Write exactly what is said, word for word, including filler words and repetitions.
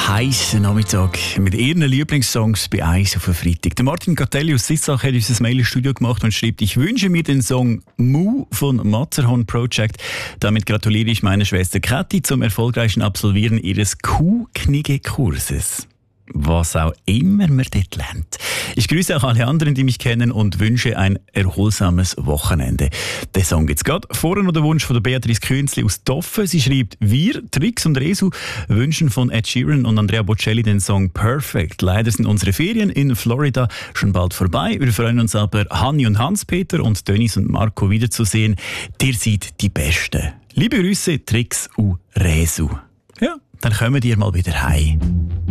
heißen Nachmittag mit ihren Lieblingssongs bei eins auf den Freitag. Der Martin Catelli aus Sissach hat uns ein Mail ins Studio gemacht und schreibt: Ich wünsche mir den Song «Mu» von Matterhorn Project. Damit gratuliere ich meiner Schwester Kathi zum erfolgreichen Absolvieren ihres Kuhknigge-Kurses. Was auch immer man dort lernt. Ich grüße auch alle anderen, die mich kennen, und wünsche ein erholsames Wochenende. Den Song gibt's gerade. Vorher noch der Wunsch von der Beatrice Künzli aus Toffe. Sie schreibt: Wir, Trix und Resu, wünschen von Ed Sheeran und Andrea Bocelli den Song «Perfect». Leider sind unsere Ferien in Florida schon bald vorbei. Wir freuen uns aber, Hanni und Hans-Peter und Dennis und Marco wiederzusehen. Ihr seid die Besten. Liebe Grüße, Trix und Resu. Ja, dann kommen wir mal wieder heim.